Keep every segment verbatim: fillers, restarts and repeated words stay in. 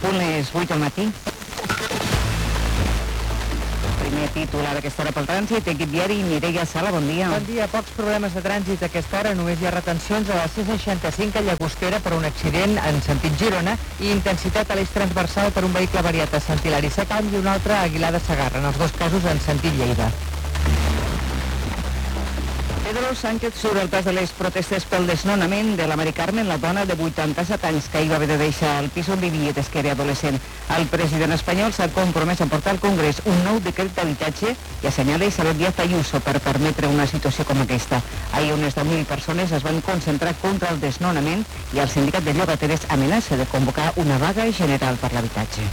punt les vuit del matí. Primer titular d'aquesta hora pel trànsit, equip diari, Mireia Sala, bon dia. Bon dia, pocs problemes de trànsit a aquesta hora, només hi ha retencions a la C seixanta-cinc a Llagostera per un accident en sentit Girona i intensitat a l'eix transversal per un vehicle variat a Sant Hilari Sacalm i un altre a Aguilar de Segarra, en els dos casos en sentit Lleida. Pedro Sánchez sobre el pas de les protestes pel desnonament de la Mari Carmen, la dona de vuitanta-set anys que ahir va haver de deixar el pis on vivia des que era adolescent. El president espanyol s'ha compromès a portar al Congrés un nou decret d'habitatge i assenyala Isabel Díaz Ayuso per permetre una situació com aquesta. Ahir unes deu mil persones es van concentrar contra el desnonament i el sindicat de llogateres amenaça de convocar una vaga general per l'habitatge.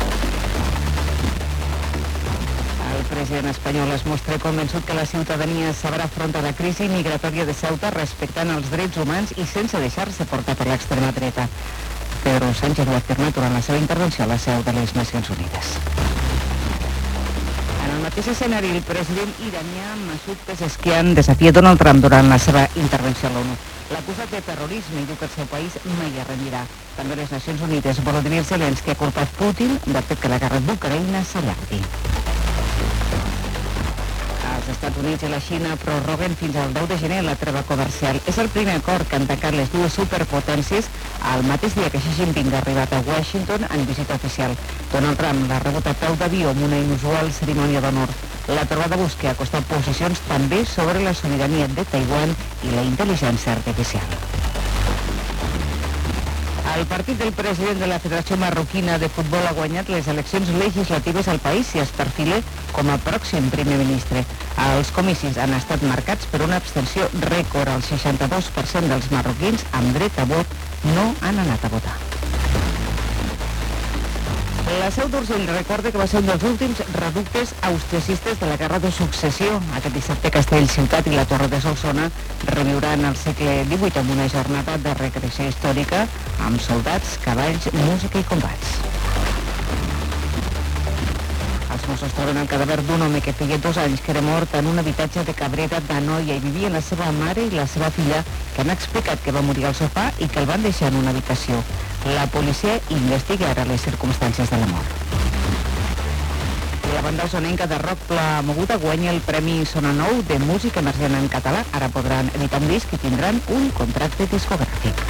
El president espanyol es mostra convençut que la ciutadania sabrà afrontar la crisi migratòria de Ceuta respectant els drets humans i sense deixar-se portar per l'extrema dreta. Pedro Sánchez ho ha afirmat durant la seva intervenció a la seu de les Nacions Unides. En el mateix escenari, el president iranià Masoud Pezeshkian desafia Donald Trump durant la seva intervenció a l'ONU. L'acusat de terrorisme i diu que el seu país mai es rendirà. També les Nacions Unides, Volodymyr Zelensky ha culpat Putin del fet que la guerra d'Ucraïna s'allargui. Els Estats Units i la Xina prorroguen fins al deu de gener la treva comercial. És el primer acord que han tancat les dues superpotències al mateix dia que Xi Jinping ha arribat a Washington en visita oficial. Donald Trump l'ha rebut a peu d'avió amb una inusual cerimònia d'honor. La trobada busca acostar posicions també sobre la sobirania de Taiwan i la intel·ligència artificial. El partit del president de la Federació Marroquina de Futbol ha guanyat les eleccions legislatives al país i es perfila com a pròxim primer ministre. Els comicis han estat marcats per una abstenció rècord. El seixanta-dos per cent dels marroquins amb dret a vot no han anat a votar. La Seu d'Urgell recorda que va ser un dels últims reductes austriacistes de la Guerra de Successió. Aquest dissabte Castellciutat i la Torre de Solsona reviuran el segle divuit amb una jornada de recreació històrica amb soldats, cavalls, música i combats. Els Mossos troben el cadàver d'un home que feia dos anys que era mort en un habitatge de Cabrera d'Anoia i vivien la seva mare i la seva filla, que han explicat que va morir al sofà i que el van deixar en una habitació. La policia investiga ara les circumstàncies de la mort. La banda sonenca de rock Pla Moguda guanya el Premi Sona Nou de música emergent en català. Ara podran editar un disc i tindran un contracte discogràfic.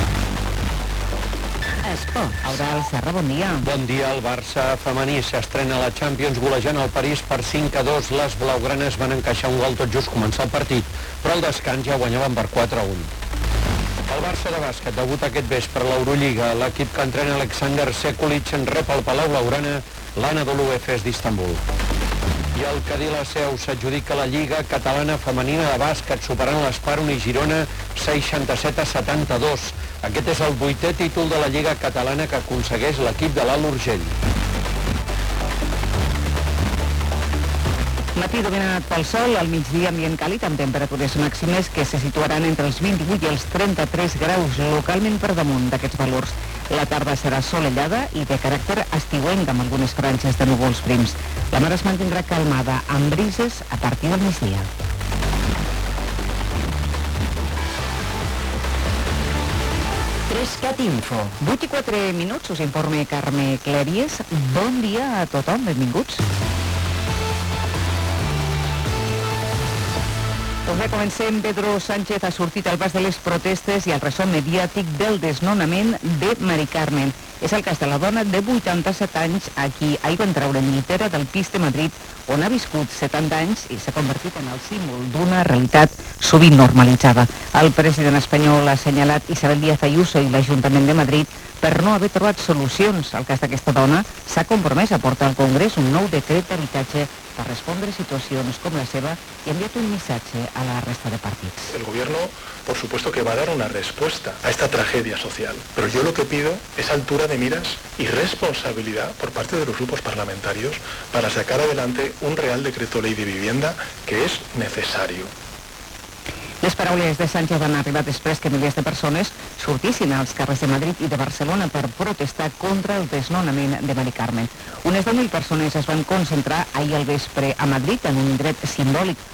Esport. Audal Serra, bon dia. Bon dia. El Barça femení s'estrena a la Champions golejant el París per cinc a dos. Les blaugranes van encaixar un gol tot just començar el partit, però al descans ja guanyaven per quatre a un. El Barça de bàsquet debuta aquest vespre a l'Eurolliga. L'equip que entrena Alexander Sekulic en rep al Palau Blaugrana l'Anadolu Efes d'Istanbul. I el Cadí la Seu s'adjudica la Lliga Catalana Femenina de Bàsquet, superant l'Esparun i Girona seixanta-set a setanta-dos. Aquest és el vuitè títol de la Lliga Catalana que aconsegueix l'equip de l'Alt Urgell. Matí dominat pel sol, al migdia ambient càlid amb temperatures màximes que se situaran entre els vint-i-vuit i els trenta-tres graus, localment per damunt d'aquests valors. La tarda serà solellada i de caràcter estiuenc amb algunes franges de núvols prims. La mar es mantindrà calmada amb brises a partir del migdia. Trescat Info. vuit i quatre minuts, us informa Carme Clèries. Bon dia a tothom, benvinguts. Doncs bé, comencem. Pedro Sánchez ha sortit al pas de les protestes i al ressò mediàtic del desnonament de Mari Carmen. És el cas de la dona de vuitanta-set anys a qui ahir van treure en llitera del pis de Madrid on ha viscut setanta anys i s'ha convertit en el símbol d'una realitat sovint normalitzada. El president espanyol ha assenyalat Isabel Díaz Ayuso i l'Ajuntament de Madrid per no haver trobat solucions. El cas d'aquesta dona s'ha compromès a portar al Congrés un nou decret d'habitatge per respondre a situacions com la seva i ha enviat un missatge a la resta de partits. El gobierno, por supuesto, que va a dar una respuesta a esta tragedia social, pero yo lo que pido es altura de miras y responsabilidad por parte de los grupos parlamentarios para sacar adelante un real decreto ley de vivienda que es necesario. Les paraules de Sánchez han arribat després que milers de persones sortissin als carrers de Madrid i de Barcelona per protestar contra el desnonament de Mari Carmen. Unes deu mil persones es van concentrar ahir al vespre a Madrid en un indret simbòlic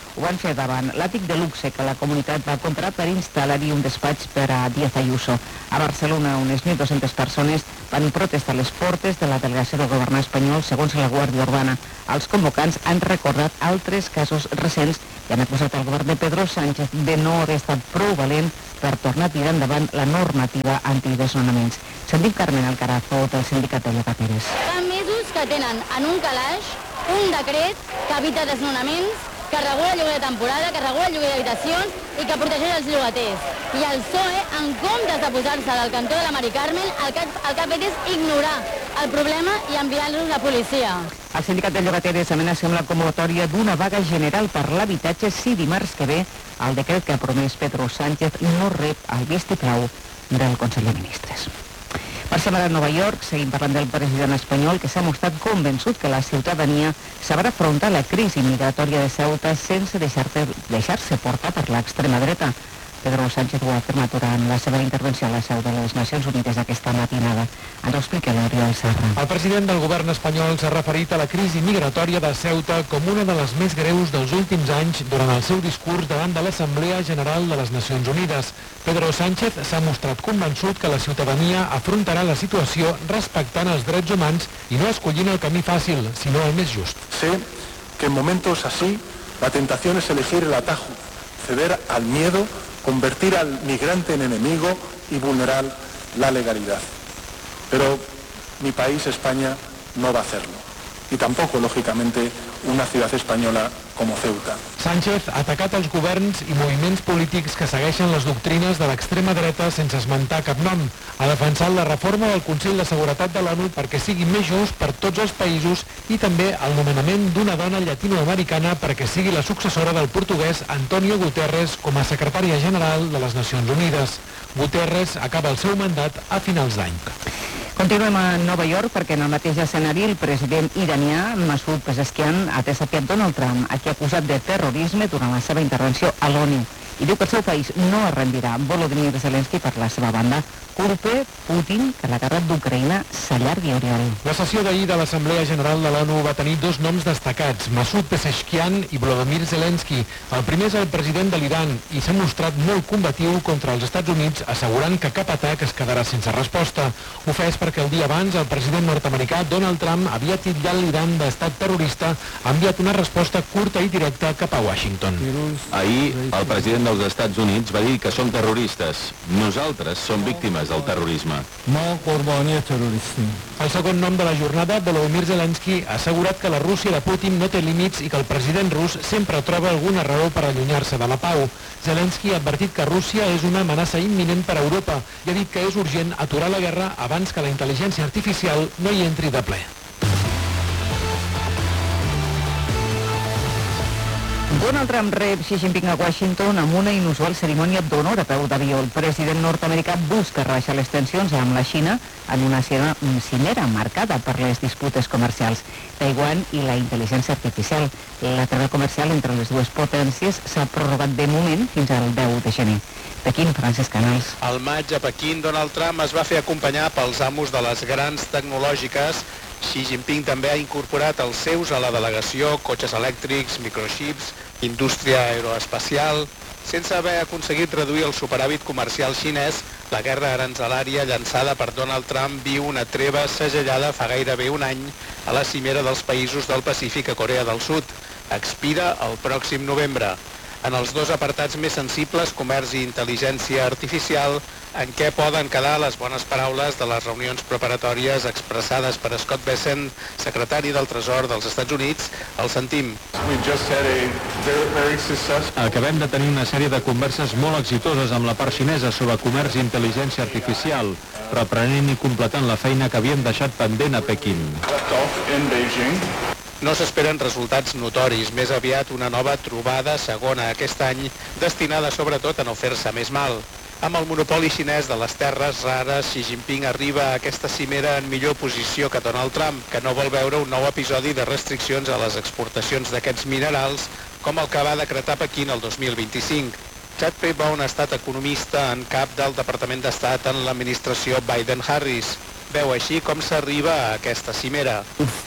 Ho van fer davant l'àtic de luxe que la comunitat va comprar per instal·lar-hi un despatx per a Díaz Ayuso. A Barcelona, unes mil dues-centes persones van protestar a les portes de la delegació del govern espanyol, segons la Guàrdia Urbana. Els convocants han recordat altres casos recents i han acusat el govern de Pedro Sánchez de no haver estat prou valent per tornar a tirar endavant la normativa antidesnonaments. Sentim Carmen Alcarazo del sindicat de llogateres. Fa mesos que tenen en un calaix un decret que evita desnonaments, que regula el lloguer de temporada, que regula el lloguer d'habitacions i que protegeix els llogaters. I el P S O E, en comptes de posar-se del cantó de la Mari Carmen, el que, el que ha fet és ignorar el problema i enviar-los la policia. El sindicat de llogateres amenaça amb la convocatòria d'una vaga general per l'habitatge si dimarts que ve el decret que ha promès Pedro Sánchez no rep el vistiplau del Consell de Ministres. Marxem a Nova York, seguim parlant del president espanyol que s'ha mostrat convençut que la ciutadania sabrà afrontar la crisi migratòria de Ceuta sense deixar-se deixar portar per l'extrema dreta. Pedro Sánchez ho ha afirmat durant la seva intervenció a la seu de les Nacions Unides aquesta matinada. Ens ho explica l'Oriol Serra. El president del govern espanyol s'ha referit a la crisi migratòria de Ceuta com una de les més greus dels últims anys durant el seu discurs davant de l'Assemblea General de les Nacions Unides. Pedro Sánchez s'ha mostrat convençut que la ciutadania afrontarà la situació respectant els drets humans i no escollint el camí fàcil, sinó el més just. Sé que en momentos así la tentación es elegir el atajo, ceder al miedo, convertir al migrante en enemigo y vulnerar la legalidad. Pero mi país, España, no va a hacerlo. Y tampoco, lógicamente, una ciudad española como Ceuta. Sánchez ha atacat els governs i moviments polítics que segueixen les doctrines de l'extrema dreta sense esmentar cap nom. Ha defensat la reforma del Consell de Seguretat de l'ONU perquè sigui més just per tots els països i també el nomenament d'una dona llatinoamericana perquè sigui la successora del portuguès Antonio Guterres com a secretària general de les Nacions Unides. Guterres acaba el seu mandat a finals d'any. Continuem a Nova York perquè en el mateix escenari el president iranià Masoud Pezeshkian ha desafiat Donald Trump, a qui ha acusat de terrorisme durant la seva intervenció a l'ONU. I diu que el seu país no es rendirà. Volodymyr Zelensky, per la seva banda, culpa Putin que la guerra d'Ucraïna s'allargui, Oriol. La sessió d'ahir de l'Assemblea General de l'ONU va tenir dos noms destacats, Masoud Pezeshkian i Volodymyr Zelensky. El primer és el president de l'Iran i s'ha mostrat molt combatiu contra els Estats Units, assegurant que cap atac es quedarà sense resposta. Ho fa és perquè el dia abans el president nord-americà Donald Trump havia titllat l'Iran d'estat terrorista, ha enviat una resposta curta i directa cap a Washington. Ahir el president dels Estats Units va dir que som terroristes. Nosaltres som víctimes del terrorisme. El segon nom de la jornada, Volodymyr Zelensky, ha assegurat que la Rússia de Putin no té límits i que el president rus sempre troba alguna raó per allunyar-se de la pau. Zelensky ha advertit que Rússia és una amenaça imminent per a Europa i ha dit que és urgent aturar la guerra abans que la intel·ligència artificial no hi entri de ple. Donald Trump rep Xi Jinping a Washington amb una inusual cerimònia d'honor a peu d'avió. El president nord-americà busca rebaixar les tensions amb la Xina en una cimera marcada per les disputes comercials. Taiwan i la intel·ligència artificial. La treva comercial entre les dues potències s'ha prorrogat de moment fins al deu de gener. Pequín, Francesc Canals. Al maig a Pequín, Donald Trump es va fer acompanyar pels amos de les grans tecnològiques. Xi Jinping també ha incorporat els seus a la delegació, cotxes elèctrics, microxips, indústria aeroespacial. Sense haver aconseguit reduir el superàvit comercial xinès, la guerra aranzelària llançada per Donald Trump viu una treva segellada fa gairebé un any a la cimera dels països del Pacífic a Corea del Sud. Expira el pròxim novembre. En els dos apartats més sensibles, comerç i intel·ligència artificial, en què poden quedar les bones paraules de les reunions preparatòries expressades per Scott Bessent, secretari del Tresor dels Estats Units, el sentim. Acabem de tenir una sèrie de converses molt exitoses amb la part xinesa sobre comerç i intel·ligència artificial, reprenent i completant la feina que havíem deixat pendent a Pequín. No s'esperen resultats notoris, més aviat una nova trobada segona aquest any, destinada sobretot a no fer-se més mal. Amb el monopoli xinès de les terres rares, Xi Jinping arriba a aquesta cimera en millor posició que Donald Trump, que no vol veure un nou episodi de restriccions a les exportacions d'aquests minerals, com el que va decretar Pequín el dos mil vint-i-cinc. Chad Paybaum ha estat economista en cap del Departament d'Estat en l'administració Biden-Harris. veu així com s'arriba a aquesta cimera.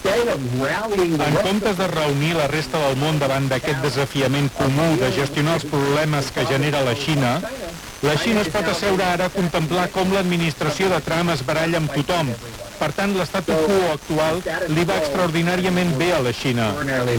En comptes de reunir la resta del món davant d'aquest desafiament comú de gestionar els problemes que genera la Xina, la Xina es pot asseure ara a contemplar com l'administració de Trump es baralla amb tothom. Per tant, l'estatu quo actual li va extraordinàriament bé a la Xina.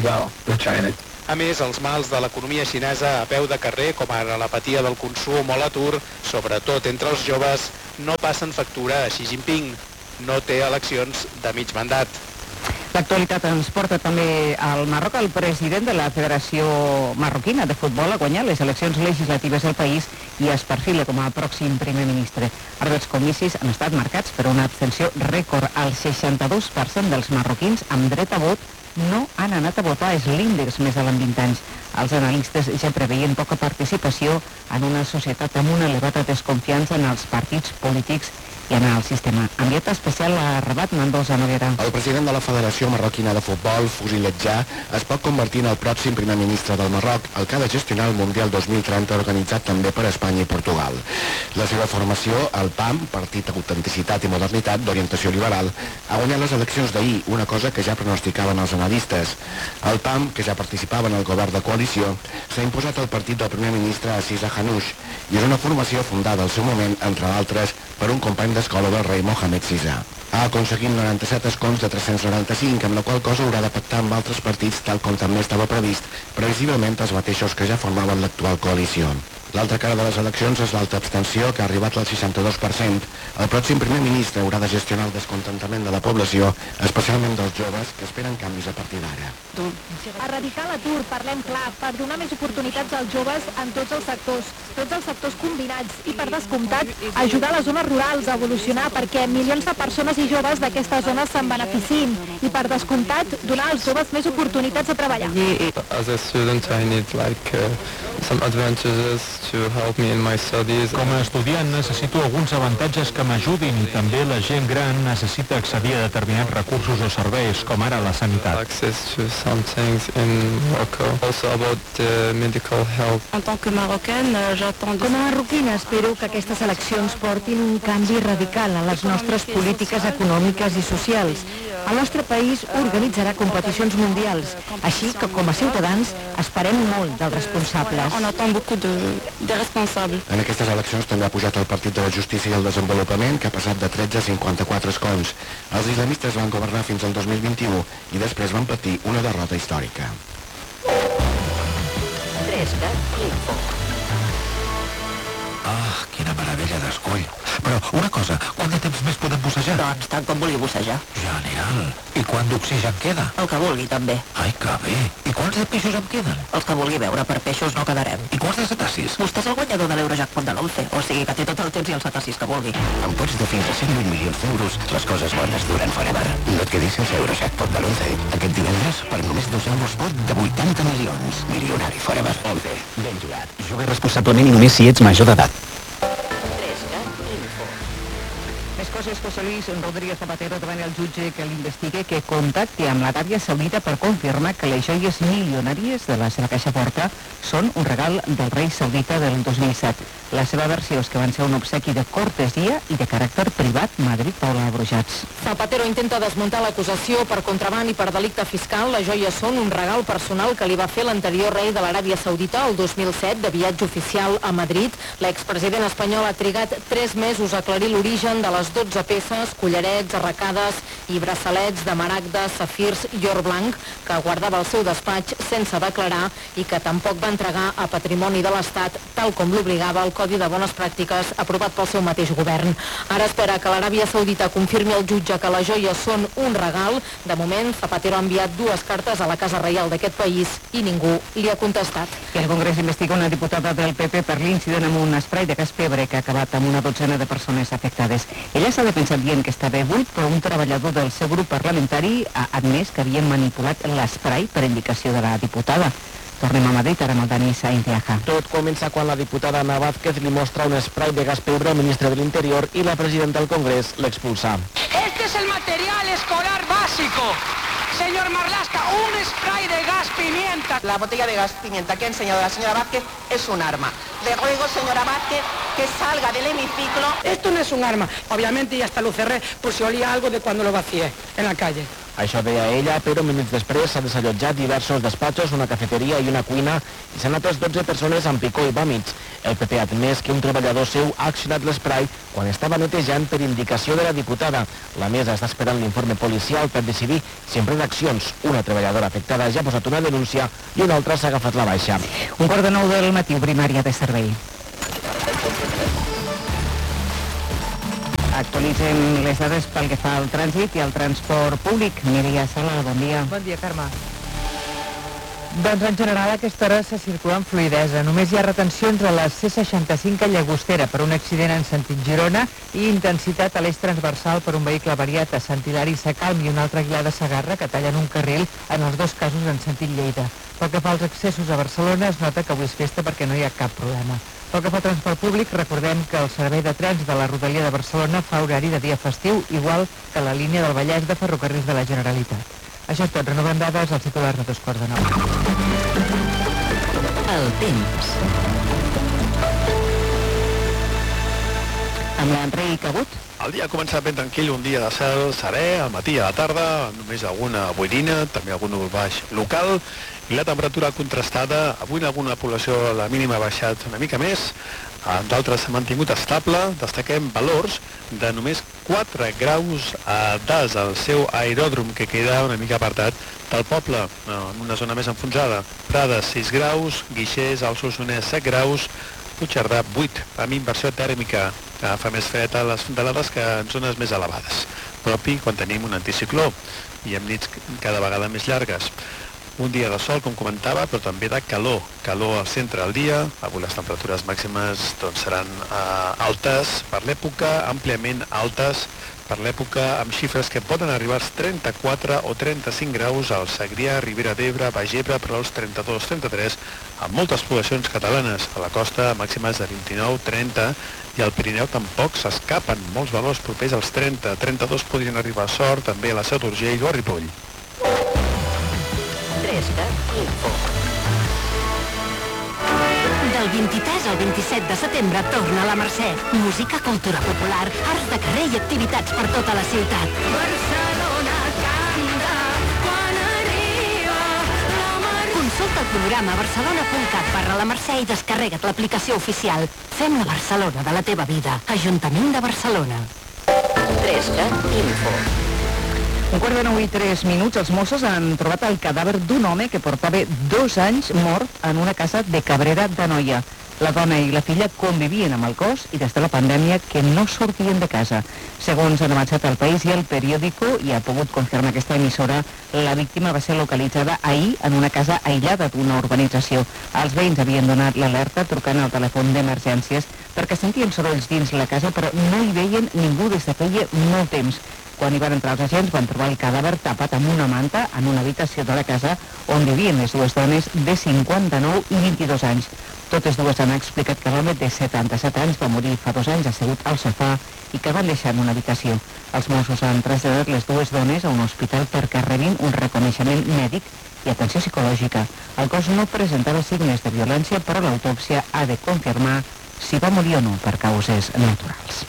A més, els mals de l'economia xinesa a peu de carrer, com ara l'apatia del consum o l'atur, sobretot entre els joves, no passen factura a Xi Jinping. No té eleccions de mig mandat. L'actualitat ens porta també al Marroc. El president de la Federació Marroquina de Futbol ha guanyat les eleccions legislatives del país i es perfila com a pròxim primer ministre. Ara els comicis han estat marcats per una abstenció rècord. El seixanta-dos per cent dels marroquins amb dret a vot no han anat a votar. És l'índex més alt en vint anys. Els analistes ja preveien poca participació en una societat amb una elevada desconfiança en els partits polítics i en el sistema. Enviat especial a Rabat, Mendoza Noguera. El president de la Federació Marroquina de Futbol, Fouzi Ledja, es pot convertir en el pròxim primer ministre del Marroc, el que ha de gestionar el Mundial dos mil trenta organitzat també per Espanya i Portugal. La seva formació, el P A M, Partit Autenticitat i Modernitat d'orientació liberal, ha guanyat les eleccions d'ahir, una cosa que ja pronosticaven els analistes. El P A M, que ja participava en el govern de coalició, s'ha imposat al partit del primer ministre Aziz Hanouch i és una formació fundada al seu moment, entre d'altres, per un company d'escola del rei Mohamed sisè. Ha aconseguit noranta-set escons de tres-cents noranta-cinc, amb la qual cosa haurà de pactar amb altres partits, tal com també estava previst, previsiblement els mateixos que ja formaven l'actual coalició. L'altra cara de les eleccions és l'alta abstenció, que ha arribat al seixanta-dos per cent. El pròxim primer ministre haurà de gestionar el descontentament de la població, especialment dels joves, que esperen canvis a partir d'ara. Erradicar l'atur, parlem clar, per donar més oportunitats als joves en tots els sectors, tots els sectors combinats, i per descomptat, ajudar les zones rurals a evolucionar perquè milions de persones i joves d'aquestes zones se'n beneficin, i per descomptat, donar als joves més oportunitats de treballar. As a student, I need like uh, some advantages to help me in my studies. Com a estudiant necessito alguns avantatges que m'ajudin i també la gent gran necessita accedir a determinats recursos o serveis, com ara la sanitat. Access to some things in Morocco. Also about the medical help. En tant que marocaine, j'attends... Com a marroquina espero que aquestes eleccions portin un canvi radical a les nostres polítiques econòmiques i socials. El nostre país organitzarà competicions mundials, així que com a ciutadans esperem molt dels responsables. On attend beaucoup de, de responsables. En aquestes eleccions també ha pujat el Partit de la Justícia i el Desenvolupament, que ha passat de tretze a cinquanta-quatre escons. Els islamistes van governar fins al dos mil vint-i-u i després van patir una derrota històrica. Ah, quina meravella d'escull. Però, una cosa, quant de temps més podem bussejar? Doncs tant com vulgui bussejar. Genial. I quant d'oxigen queda? El que vulgui, també. Ai, que bé. I quants de peixos em queden? Els que vulgui veure, per peixos no quedarem. I quants de cetacis? Vostè és el guanyador de l'Eurojackpot de l'onze, o sigui que té tot el temps i els cetacis que vulgui. Amb pots de fins a cent vuit milions d'euros, les coses bones duren forever. No et quedis sense Eurojackpot de l'onze. Aquest divendres, per només dos euros pot de vuitanta milions. Milionari forever. onze. Ben jugat. Juga responsablement i només si ets major d'edat. Més coses. José Luis Rodríguez Zapatero davant el jutge que l'investiga que contacti amb l'Aràbia Saudita per confirmar que les joies milionàries de la seva caixa forta són un regal del rei saudita del dos mil set. La seva versió és que van ser un obsequi de cortesia i de caràcter privat. Madrid, Paula Brujats. Zapatero intenta desmuntar l'acusació per contraban i per delicte fiscal. Les joies són un regal personal que li va fer l'anterior rei de l'Aràbia Saudita el dos mil set de viatge oficial a Madrid. L'expresident espanyol ha trigat tres mesos a aclarir l'origen de les dotze peces, collarets, arracades i braçalets de maragdes, safirs i or blanc que guardava al seu despatx sense declarar i que tampoc va entregar a patrimoni de l'Estat tal com l'obligava el Codi de Bones Pràctiques aprovat pel seu mateix govern. Ara espera que l'Aràbia Saudita confirmi al jutge que les joies són un regal. De moment, Zapatero ha enviat dues cartes a la Casa Reial d'aquest país i ningú li ha contestat. I el Congrés investiga una diputada del P P per l'incident amb un esprai de gas pebre que ha acabat amb una dotzena de persones afectades. Ella s'ha defensat dient que estava buit, però un treballador del seu grup parlamentari ha admès que havien manipulat l'esprai per indicació de la diputada. Tornem a Madrid, ara amb el Dani Sainz de Aja. Tot comença quan la diputada Ana Vázquez li mostra un spray de gas pebre al ministre de l'Interior i la presidenta del Congrés l'expulsa. Este es el material escolar básico. Señor Marlaska, un spray de gas pimienta. La botella de gas pimienta que ha enseñado la señora Vázquez es un arma. Le ruego, señora Vázquez, que salga del hemiciclo. Esto no es un arma. Obviamente ya hasta lo cerré por si olía algo de cuando lo vacié en la calle. Això deia ella, però minuts després s'ha desallotjat diversos despatxos, una cafeteria i una cuina i s'han atès dotze persones amb picor i vòmits. El P P ha admès que un treballador seu ha accionat l'esprai quan estava netejant per indicació de la diputada. La mesa està esperant l'informe policial per decidir si en pren accions. Una treballadora afectada ja ha posat una denúncia i una altra s'ha agafat la baixa. Un quart de nou del matí, primària de servei. Actualitzem les dades pel que fa al trànsit i al transport públic. Mireia Sala, bon dia. Bon dia, Carme. Doncs en general a aquesta hora se circula amb fluïdesa. Només hi ha retencions a la C seixanta-cinc a Llagostera per un accident en sentit Girona i intensitat a l'eix transversal per un vehicle variat a Sant Hilari Sacalm i un altre Aguilar de Segarra que tallen un carril en els dos casos en sentit Lleida. Pel que fa als accessos a Barcelona es nota que avui és festa perquè no hi ha cap problema. Pel que fa al transport públic, recordem que el servei de trens de la Rodalia de Barcelona fa horari de dia festiu, igual que la línia del Vallès de Ferrocarrils de la Generalitat. Això és tot. Renovem dades als titulars de dos quarts de nou. El temps. Amb l'Enric Cabut. El dia ha començat ben tranquil, un dia de cel serè, al matí i a la tarda, només alguna boirina, també algun núvol baix local, i la temperatura contrastada. Avui en alguna població la mínima ha baixat una mica més, en d'altres s'ha mantingut estable. Destaquem valors de només quatre graus a Das, al seu aeròdrom, que queda una mica apartat del poble, en una zona més enfonsada. Prades, sis graus, Guixers, al Solsonès, set graus, Puigcerdà, vuit, amb inversió tèrmica, que fa més fred a les fondalades que en zones més elevades, propi quan tenim un anticicló i amb nits cada vegada més llargues. Un dia de sol, com comentava, però també de calor. Calor al centre del dia. Avui les temperatures màximes doncs, seran eh, altes per l'època, àmpliament altes per l'època, amb xifres que poden arribar als trenta-quatre o trenta-cinc graus al Segrià, Ribera d'Ebre, Baix Ebre, però als trenta-dos trenta-tres, amb moltes poblacions catalanes. A la costa màximes de vint-i-nou trenta i al Pirineu tampoc s'escapen molts valors propers als trenta. trenta-dos podrien arribar a Sort, també a la Seu d'Urgell o a Ripoll. Del vint-i-tres al vint-i-set de setembre torna a la Mercè. Música, cultura popular, arts de carrer i activitats per tota la ciutat. Barcelona canta quan arriba la Mercè. Consulta el programa barcelona punt cat barra la Mercè i descarrega't l'aplicació oficial. Fem la Barcelona de la teva vida. Ajuntament de Barcelona. tres cat Info. Un quart de nou i tres minuts, els Mossos han trobat el cadàver d'un home que portava dos anys mort en una casa de Cabrera d'Anoia. La dona i la filla convivien amb el cos i des de la pandèmia que no sortien de casa. Segons han avançat El País i El Periódico, i ha pogut confirmar aquesta emissora, la víctima va ser localitzada ahir en una casa aïllada d'una urbanització. Els veïns havien donat l'alerta trucant al telèfon d'emergències perquè sentien sorolls dins la casa, però no hi veien ningú des de feia molt temps. Quan hi van entrar els agents van trobar el cadàver tapat amb una manta en una habitació de la casa on vivien les dues dones de cinquanta-nou i vint-i-dos anys. Totes dues han explicat que l'home de setanta-set anys va morir fa dos anys assegut al sofà i que van deixar en una habitació. Els Mossos han traslladat les dues dones a un hospital perquè rebin un reconeixement mèdic i atenció psicològica. El cos no presentava signes de violència, però l'autòpsia ha de confirmar si va morir o no per causes naturals.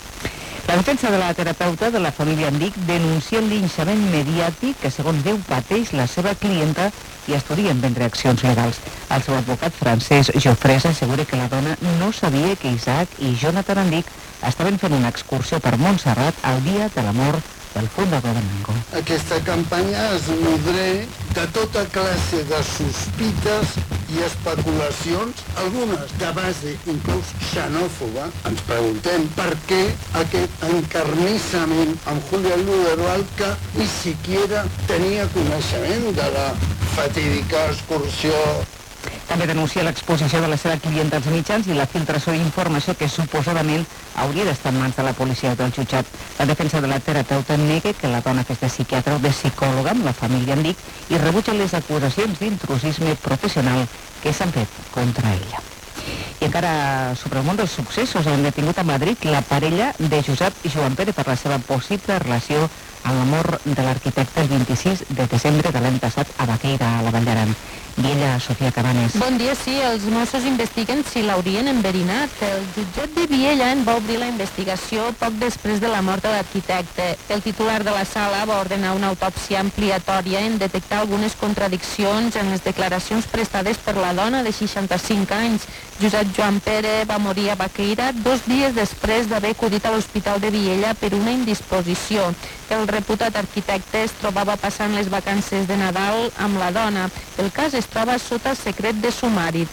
La defensa de la terapeuta de la família Andic denuncia el linxament mediàtic que, segons diu, pateix la seva clienta i estudien prendre accions legals. El seu advocat, Francesc Jofresa, assegura que la dona no sabia que Isaac i Jonathan Andic estaven fent una excursió per Montserrat el dia de la mort del fundador de Mango. Aquesta campanya es nodreix de tota classe de sospites i especulacions, algunes de base inclús xenòfoba. Ens preguntem per què aquest encarnissament amb Julián Luderval, que ni siquiera tenia coneixement de la fatídica excursió. També denuncia l'exposició de la seva clienta als mitjans i la filtració d'informació que suposadament hauria d'estar en mans de la policia del jutjat. La defensa de la terapeuta nega que la dona fes de psiquiatra o de psicòloga amb la família Andic i rebutja les acusacions d'intrusisme professional que s'han fet contra ella. I encara sobre el món dels successos, han detingut a Madrid la parella de Josep i Joan Pere per la seva possible relació en la mort de l'arquitecte el vint-i-sis de desembre de l'any passat a Baqueira, a la Vall d'Aran. Viella, Sofia Cabanes. Bon dia, sí, els Mossos investiguen si l'haurien enverinat. El jutjat de Viella en va obrir la investigació poc després de la mort de l'arquitecte. El titular de la sala va ordenar una autòpsia ampliatòria en detectar algunes contradiccions en les declaracions prestades per la dona de seixanta-cinc anys. Josep Joan Pere va morir a Baqueira dos dies després d'haver acudit a l'Hospital de Viella per una indisposició. El reputat arquitecte es trobava passant les vacances de Nadal amb la dona. El cas es troba sota secret de sumari.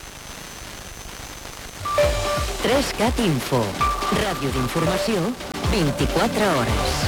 tres cat Info, ràdio d'informació, vint-i-quatre hores.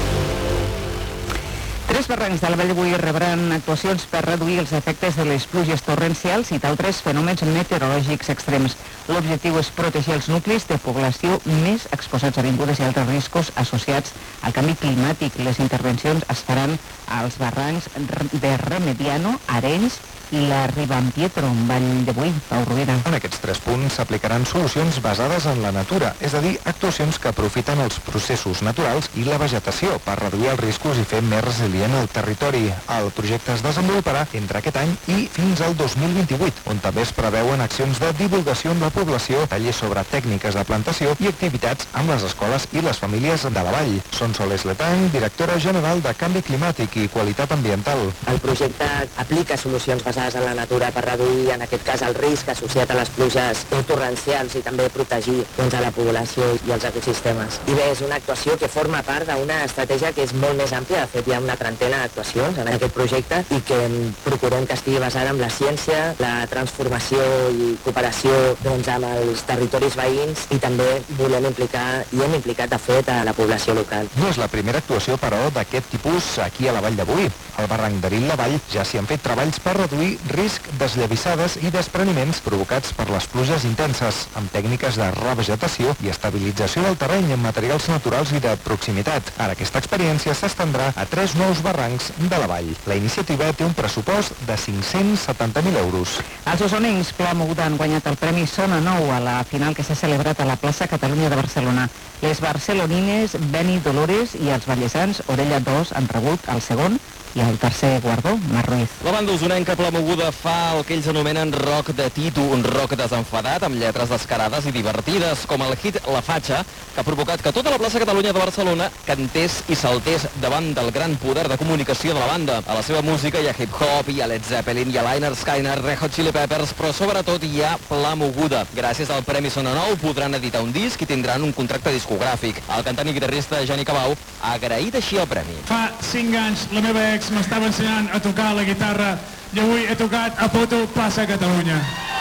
Tres barrancs de la Vall de Boí rebran actuacions per reduir els efectes de les pluges torrencials i d'altres fenòmens meteorològics extrems. L'objectiu és protegir els nuclis de població més exposats a avingudes i altres riscos associats al canvi climàtic. Les intervencions es faran als barrancs de Remediano, Arenys i la Ribampietro, Vall de Boí, Pau Rovira. En aquests tres punts s'aplicaran solucions basades en la natura, és a dir, actuacions que aprofiten els processos naturals i la vegetació per reduir els riscos i fer més resilient el territori. El projecte es desenvoluparà entre aquest any i fins al dos mil vint-i-vuit, on també es preveuen accions de divulgació amb la població, tallers sobre tècniques de plantació i activitats amb les escoles i les famílies de la vall. Sonsoles Letang, directora general de Canvi Climàtic i Qualitat Ambiental. El projecte aplica solucions basades en la natura per reduir, en aquest cas, el risc associat a les pluges torrencials i també protegir doncs, a la població i els ecosistemes. I bé, és una actuació que forma part d'una estratègia que és molt més àmplia. De fet, hi ha una trentena d'actuacions en aquest projecte i que procurem que estigui basada en la ciència, la transformació i cooperació doncs, amb els territoris veïns i també volem implicar, i hem implicat, de fet, a la població local. No és la primera actuació, però, d'aquest tipus aquí a la Vall de Boí. Al barranc de Vil-la-Vall ja s'hi han fet treballs per reduir risc d'esllavissades i despreniments provocats per les pluges intenses, amb tècniques de revegetació i estabilització del terreny amb materials naturals i de proximitat. Ara aquesta experiència s'estendrà a tres nous barrancs de la vall. La iniciativa té un pressupost de cinc-cents setanta mil euros. Els osonencs Pla Moguda han guanyat el Premi Sona Nou a la final que s'ha celebrat a la plaça Catalunya de Barcelona. Les barcelonines Beni Dolores i els vallesans Orella dos han rebut el segon i el tercer guardó, Mar Ruiz. La banda usonenca Pla Moguda fa el que ells anomenen rock de Tito, un rock desenfadat amb lletres descarades i divertides, com el hit La Fatxa, que ha provocat que tota la plaça Catalunya de Barcelona cantés i saltés davant del gran poder de comunicació de la banda. A la seva música hi ha hip-hop, hi ha Led Zeppelin, hi ha Lynyrd Skynyrd, Red Hot Chili Peppers, però sobretot hi ha Pla Moguda. Gràcies al Premi Sona Nou podran editar un disc i tindran un contracte discogràfic. El cantant i guitarrista Jani Cabau ha agraït així el premi. Fa cinc anys la meva ex m'estava ensenyant a tocar la guitarra i avui he tocat a Poto Plaça Catalunya.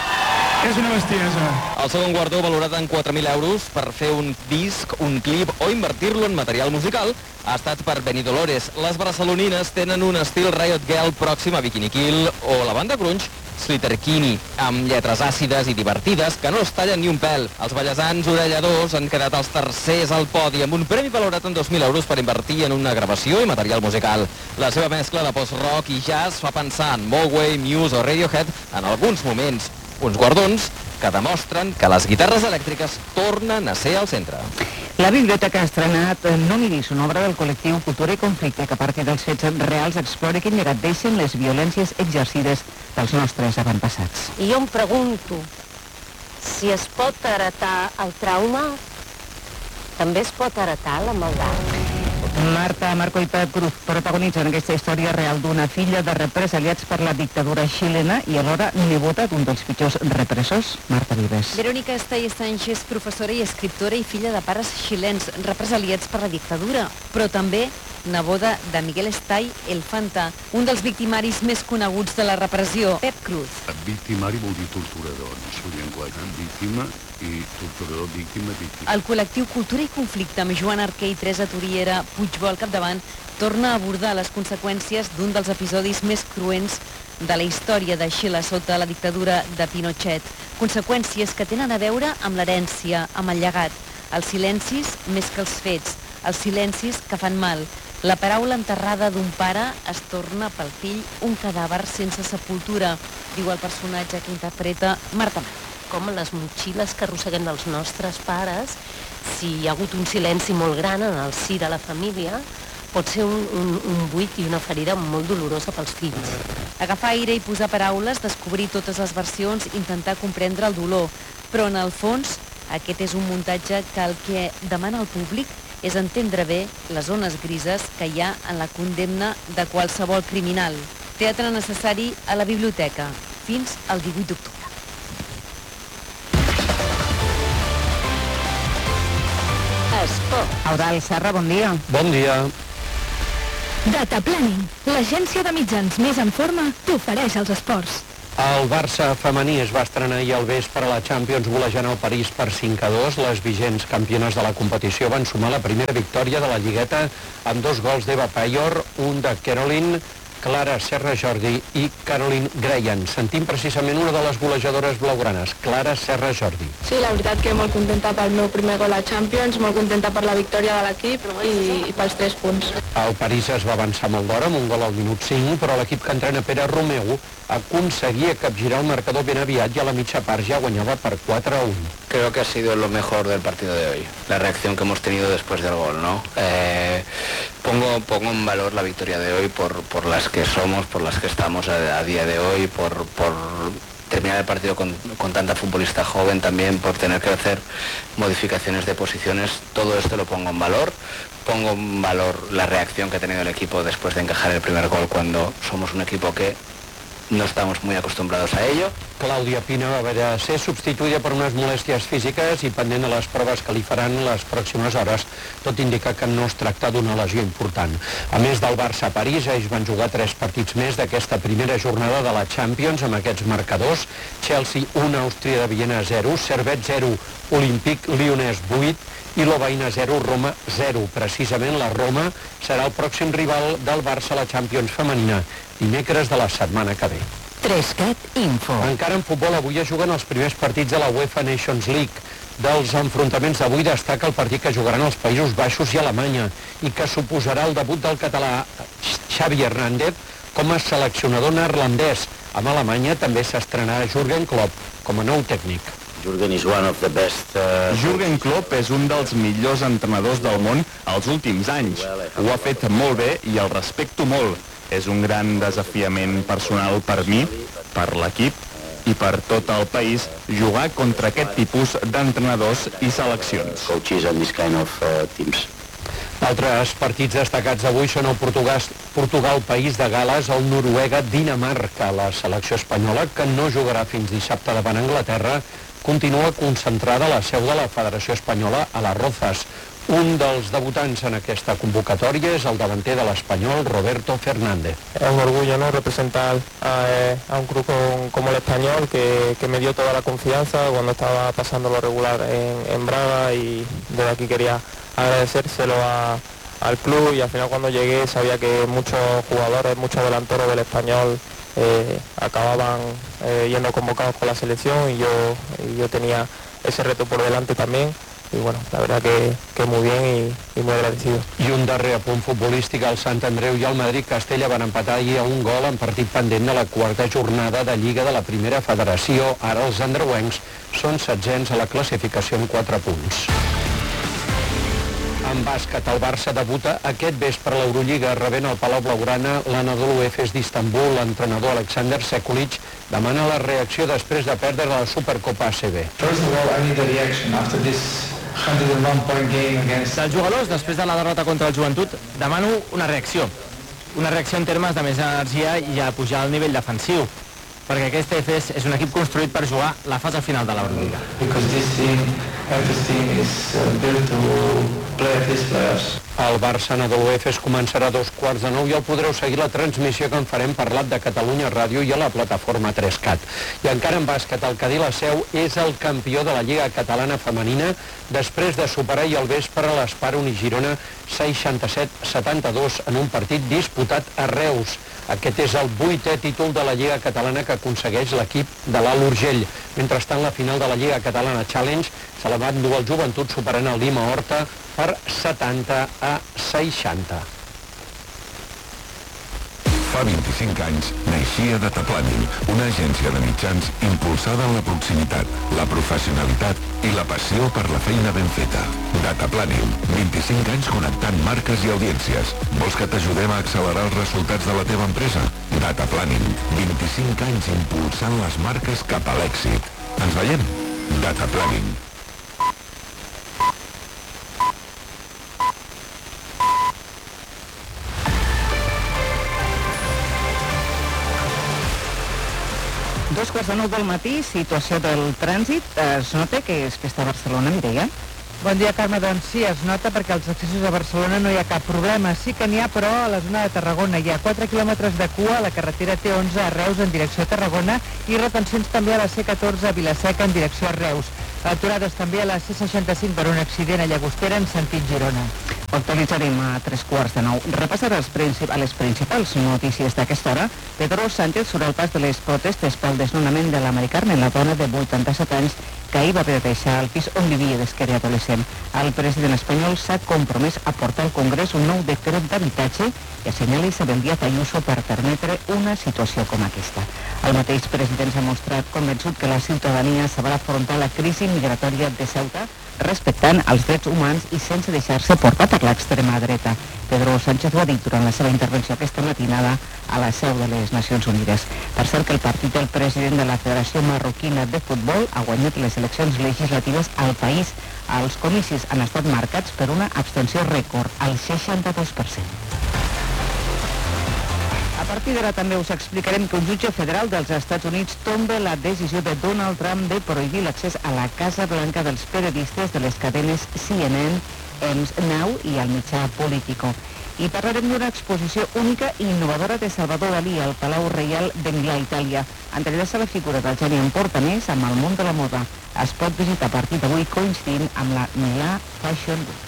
És una bestiesa. El segon guardó, valorat en quatre mil euros per fer un disc, un clip o invertir-lo en material musical, ha estat per Beni Dolores. Les barcelonines tenen un estil Riot Girl pròxim a Bikini Kill o la banda grunge Slitterkini, amb lletres àcides i divertides que no es tallen ni un pèl. Els ballesans Orella dos han quedat els tercers al podi amb un premi valorat en dos mil euros per invertir en una gravació i material musical. La seva mescla de post-rock i jazz fa pensar en Mogwai, Muse o Radiohead en alguns moments. Uns guardons que demostren que les guitarres elèctriques tornen a ser al centre. La biblioteca ha estrenat No miris, una obra del col·lectiu Cultura i Conflicte que a partir dels fets reals explora quin llegat deixen les violències exercides dels nostres avantpassats. I jo em pregunto si es pot heretar el trauma, també es pot heretar la maldat. Marta, Marco i Pep Cruz protagonitzen aquesta història real d'una filla de represaliats per la dictadura xilena i alhora nebota d'un dels pitjors repressors, Marta Vives. Verónica Estay Sánchez, professora i escriptora i filla de pares xilens represaliats per la dictadura, però també neboda de Miguel Estay el Fanta, un dels victimaris més coneguts de la repressió. Pep Cruz. Victimari vol dir torturador, no és el llenguatge. Víctima i torturador, víctima, víctima. El col·lectiu Cultura i Conflicte, amb Joan Arquer i Teresa Turiera Puigbo al capdavant, torna a abordar les conseqüències d'un dels episodis més cruents de la història de Xile sota la dictadura de Pinochet. Conseqüències que tenen a veure amb l'herència, amb el llegat, els silencis més que els fets, els silencis que fan mal. La paraula enterrada d'un pare es torna pel fill un cadàver sense sepultura, diu el personatge que interpreta Marta Mar. Com les motxilles que arrosseguem dels nostres pares, si hi ha hagut un silenci molt gran en el si de la família, pot ser un, un, un buit i una ferida molt dolorosa pels fills. Agafar aire i posar paraules, descobrir totes les versions, intentar comprendre el dolor. Però en el fons, aquest és un muntatge que el que demana el públic és entendre bé les zones grises que hi ha en la condemna de qualsevol criminal. Teatre necessari a la biblioteca, fins al divuit d'octubre. Esport. Eudald Serra, bon dia. Bon dia. Data Planning, l'agència de mitjans més en forma, t'ofereix els esports. El Barça femení es va estrenar ahir al vespre a la Champions golejant el París per cinc a dos. Les vigents campiones de la competició van sumar la primera victòria de la Lligueta amb dos gols d'Eva Payor, un de Caroline, Clara Serra Jordi i Caroline Graham. Sentim precisament una de les golejadores blaugranes, Clara Serra Jordi. Sí, la veritat que molt contenta pel meu primer gol a Champions, molt contenta per la victòria de l'equip i, i pels tres punts. El París es va avançar molt d'hora amb un gol al minut cinc, però l'equip que entrena Pere Romeu aconseguia capgirar el marcador ben aviat i a la mitja part ja guanyava per quatre a un. Creo que ha sido lo mejor del partido de hoy, la reacción que hemos tenido después del gol, ¿no? Eh, pongo, pongo en valor la victoria de hoy por, por las que somos, por las que estamos a, a día de hoy, por, por terminar el partido con, con tanta futbolista joven también, por tener que hacer modificaciones de posiciones. Todo esto lo pongo en valor. Pongo en valor la reacción que ha tenido el equipo después de encajar el primer gol cuando somos un equipo que no estamos muy acostumbrados a ello. Clàudia Pina va haver de ser substituïda per unes molèsties físiques i pendent de les proves que li faran les pròximes hores, tot indica que no es tracta d'una lesió important. A més del Barça a París, ells van jugar tres partits més d'aquesta primera jornada de la Champions amb aquests marcadors. Chelsea un, Àustria de Viena zero, Servette zero, Olympique Lyonnais vuit i Lovaina zero, Roma zero. Precisament la Roma serà el pròxim rival del Barça a la Champions femenina, dimecres de la setmana que ve. Trescat Info. Encara en futbol, avui es juguen els primers partits de la UEFA Nations League. Dels enfrontaments d'avui destaca el partit que jugaran els Països Baixos i Alemanya i que suposarà el debut del català Xavi Hernández com a seleccionador neerlandès. Amb Alemanya també s'estrenarà Jürgen Klopp com a nou tècnic. Jürgen is one of the best, uh... Jürgen Klopp és un dels millors entrenadors del món als últims anys. Ho ha fet molt bé i el respecto molt. És un gran desafiament personal per mi, per l'equip i per tot el país jugar contra aquest tipus d'entrenadors i seleccions. Coaches and this kind of uh, teams. Altres partits destacats d'avui són el Portugal, Portugal, País de Gales, el Noruega, Dinamarca. La selecció espanyola, que no jugarà fins dissabte davant Anglaterra, continua concentrada a la seu de la Federació Espanyola a les Rozas. Un dels debutants en aquesta convocatòria és el davanter de l'Espanyol, Roberto Fernández. Es un orgullo, ¿no?, representar a, a un club como, como el Español, que, que me dio toda la confianza cuando estaba pasando lo regular en, en Braga, y desde aquí quería agradecérselo a, al club, y al final cuando llegué sabía que muchos jugadores, muchos delanteros del Español eh, acababan eh, yendo convocados con la selección, y yo, y yo tenía ese reto por delante también. I bueno, la verdad que, que muy bien y, y muy agradecido. I un darrer apunt futbolístic, el Sant Andreu i el Madrid Castella van empatar ahir a un gol en partit pendent de la quarta jornada de Lliga de la Primera Federació. Ara els andreuencs són setzents a la classificació amb quatre punts. En bàsquet, el Barça debuta aquest vespre a l'Eurolliga rebent al Palau Blaugrana l'Anadolu Efes d'Istanbul. L'entrenador Alexander Sekulic demana la reacció després de perdre la Supercopa A C B. First of all, I need a reaction after this one oh one point game against... Dels jugadors, després de la derrota contra el Joventut, demano una reacció. Una reacció en termes de més energia i a pujar al nivell defensiu, perquè aquest Efes és un equip construït per jugar la fase final de l'Eurolliga. Because this team, Efes team is built to play at these playoffs. El Barça Anadolu Efes començarà a dos quarts de nou i el podreu seguir la transmissió que en farem per l'App de Catalunya Ràdio i a la plataforma tres cat. I encara en bàsquet, el Cadí la Seu és el campió de la Lliga Catalana Femenina després de superar i al vespre a l'Esparon i Girona seixanta-set a setanta-dos en un partit disputat a Reus. Aquest és el vuitè títol de la Lliga Catalana que aconsegueix l'equip de l'Alt Urgell. Mentrestant, la final de la Lliga Catalana Challenge se la va endur el Joventut superant el Lima Horta per setanta a seixanta. Fa vint-i-cinc anys naixia Dataplàning, una agència de mitjans impulsada en la proximitat, la professionalitat i la passió per la feina ben feta. Dataplàning, vint-i-cinc anys connectant marques i audiències. Vols que t'ajudem a accelerar els resultats de la teva empresa? Dataplàning, vint-i-cinc anys impulsant les marques cap a l'èxit. Ens veiem? Dataplàning. Dos quarts de nou del matí, situació del trànsit. Es nota que és festa a Barcelona, Mireia? Bon dia, Carme. Doncs sí, es nota perquè als accessos a Barcelona no hi ha cap problema. Sí que n'hi ha, però a la zona de Tarragona hi ha quatre quilòmetres de cua a la carretera T onze a Reus en direcció a Tarragona i retencions també a la C catorze a Vila-seca en direcció a Reus. Aturades també a la C seixanta-cinc per un accident a Llagostera en sentit Girona. Actualitzarem a tres quarts de nou. Repassarà els princip a les principals notícies d'aquesta hora. Pedro Sánchez sobre el pas de les protestes pel desnonament de la Mari Carmen, la dona de vuitanta-set anys que ahir va haver de deixar el pis on vivia des que era adolescent. El president espanyol s'ha compromès a portar al Congrés un nou decret d'habitatge i assenyala Isabel Díaz Ayuso per permetre una situació com aquesta. El mateix president s'ha mostrat convençut que la ciutadania sabrà afrontar la crisi migratòria de Ceuta respectant els drets humans i sense deixar-se portar per l'extrema dreta. Pedro Sánchez ho ha dit durant la seva intervenció aquesta matinada a la seu de les Nacions Unides. Per cert que el partit del president de la Federació Marroquina de Futbol ha guanyat les eleccions legislatives al país. Els comicis han estat marcats per una abstenció rècord, al seixanta-dos per cent. A partir d'ara també us explicarem que un jutge federal dels Estats Units tomba la decisió de Donald Trump de prohibir l'accés a la Casa Blanca dels periodistes de les cadenes C N N, Ems Now i el mitjà Politico. I parlarem d'una exposició única i innovadora de Salvador Dalí al Palau Reial de Milà, Itàlia. Entrellaça la figura del geni en portamés amb el món de la moda. Es pot visitar a partir d'avui coincidint amb la Milà Fashion Week.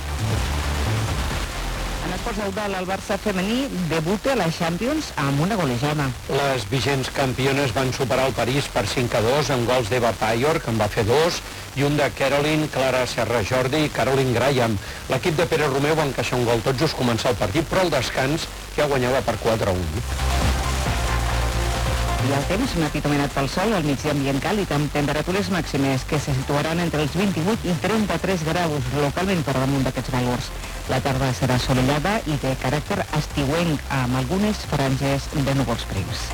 En esports feudal, el Barça femení debuta a la Champions amb una golejada. Les vigents campiones van superar el París per cinc a dos amb gols d'Eva Paior, que en va fer dos, i un de Caroline Clara Serra Jordi i Caroline Graham. L'equip de Pere Romeu va encaixar un gol tot just començar el partit, però al descans ja guanyava per quatre a un. I el temps, matí dominat pel sol, al migdia ambient càlid, amb temperatures màximes que se situaran entre els vint-i-vuit i trenta-tres graus, localment per damunt d'aquests valors. La tarda serà assolellada i de caràcter estiuenc, amb algunes franges de núvols prims.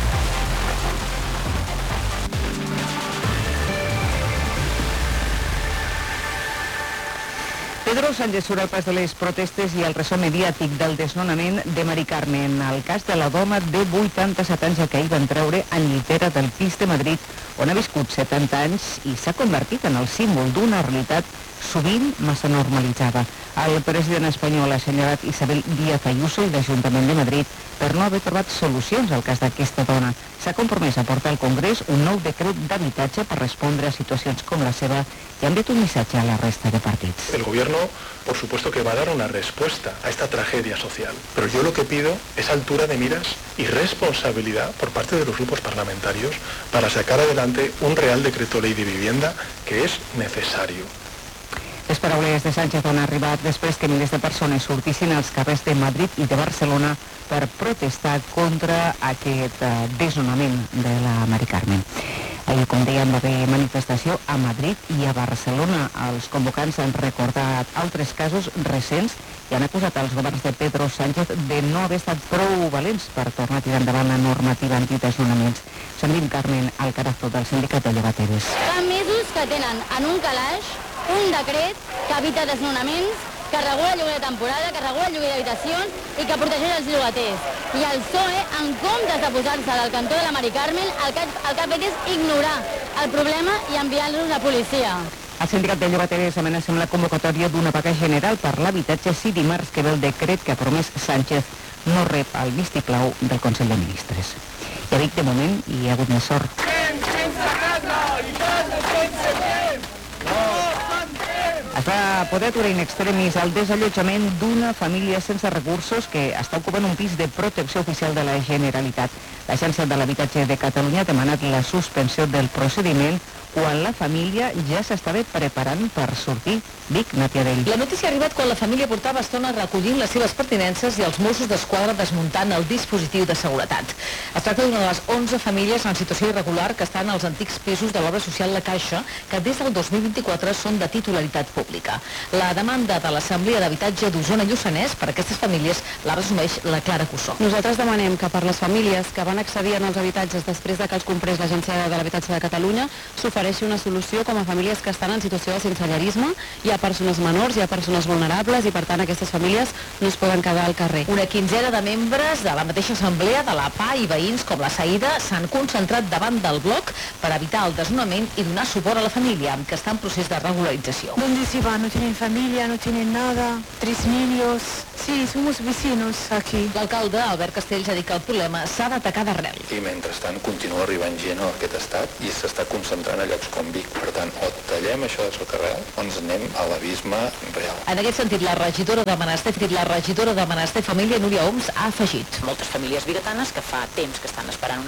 Pedro Sánchez sobre el pas de les protestes i el ressò mediàtic del desnonament de Mari Carmen, el cas de la dona de vuitanta-set anys que ahir van treure en llitera del pis de Madrid, on ha viscut setanta anys i s'ha convertit en el símbol d'una realitat sovint massa normalitzada. El president espanyol ha assenyalat Isabel Díaz Ayuso i l'Ajuntament de Madrid per no haver trobat solucions al cas d'aquesta dona. S'ha compromès a portar al Congrés un nou decret d'habitatge per respondre a situacions com la seva i ha enviat un missatge a la resta de partits. El gobierno, por supuesto, que va a dar una respuesta a esta tragedia social, pero yo lo que pido es altura de miras y responsabilidad por parte de los grupos parlamentarios para sacar adelante un real decreto ley de vivienda que es necesario. Les paraules de Sánchez han arribat després que milers de persones sortissin als carrers de Madrid i de Barcelona per protestar contra aquest desnonament de la Mari Carmen. Ahir, com dèiem, va haver manifestació a Madrid i a Barcelona. Els convocants han recordat altres casos recents i han acusat els governs de Pedro Sánchez de no haver estat prou valents per tornar a tirar endavant la normativa antidesnonaments. Sentim Carmen Alcarazo, del sindicat de llogateres. Fa mesos que tenen en un calaix un decret que evita desnonaments, que regula el lloguer de temporada, que regula el lloguer d'habitacions i que protegeix els llogaters. I el P S O E, en comptes de posar-se del cantó de la Mari Carmen, el que, el que ha fet és ignorar el problema i enviar-los la policia. El sindicat de llogateres amenaça amb la convocatòria d'una vaga general per l'habitatge si dimarts que ve el decret que ha promès Sánchez no rep el vistiplau del Consell de Ministres. Ja dic, de moment hi ha hagut més sort. Es va poder aturar in extremis el desallotjament d'una família sense recursos que està ocupant un pis de protecció oficial de la Generalitat. L'Agència de l'Habitatge de Catalunya ha demanat la suspensió del procediment quan la família ja s'estava preparant per sortir. Vic, Nàtia Vell. La notícia ha arribat quan la família portava estona recollint les seves pertinences i els Mossos d'Esquadra desmuntant el dispositiu de seguretat. Es tracta d'una de les onze famílies en situació irregular que estan als antics pisos de l'obra social La Caixa, que des del dos mil vint-i-quatre són de titularitat pública. La demanda de l'Assemblea d'Habitatge d'Osona-Lluçanès per a aquestes famílies la resumeix la Clara Cussó. Nosaltres demanem que per les famílies que van accedir en els habitatges després de que els comprés l'Agència de l'Habitatge de Catalunya s'ofereixi una solució com a famílies que estan en situació de sensellarisme. Hi ha persones menors, hi ha persones vulnerables i per tant aquestes famílies no es poden quedar al carrer. Una quinzena de membres de la mateixa assemblea de la P A i veïns com la Saïda s'han concentrat davant del bloc per evitar el desnonament i donar suport a la família, que està en procés de regularització. ¿Dónde se van? No tienen familia, no tienen nada, tres niños. Sí, somos vecinos aquí. L'alcalde, Albert Castells, ha dit que el problema s'ha d'atacar d'arrel. I mentrestant continua arribant gent a aquest estat i s'està concentrant a llocs com Vic. Per tant, o tallem això de socarrel o ens anem a l'abisme real. En aquest sentit, la regidora de Benestar, la regidora de Benestar i Família, Núria Oms, ha afegit. Moltes famílies biguetanes que fa temps que estan esperant